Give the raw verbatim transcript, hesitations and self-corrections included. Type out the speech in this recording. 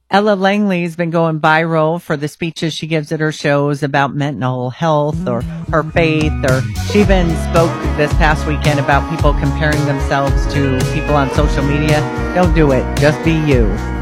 Ella Langley's been going viral for the speeches she gives at her shows about mental health or her faith, or she even spoke this past weekend about people comparing themselves to people on social media. Don't do it. Just be you.